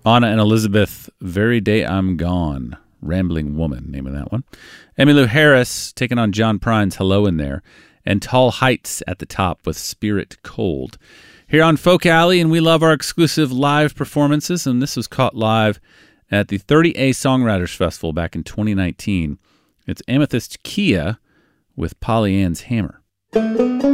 Anna and Elizabeth, Very Day I'm Gone. Rambling Woman, name of that one. Emmylou Harris taking on John Prine's Hello in There. And Tall Heights at the top with Spirit Cold. Here on Folk Alley, and we love our exclusive live performances, and this was caught live at the 30A Songwriters Festival back in 2019. It's Amethyst Kia with Polly Ann's Hammer.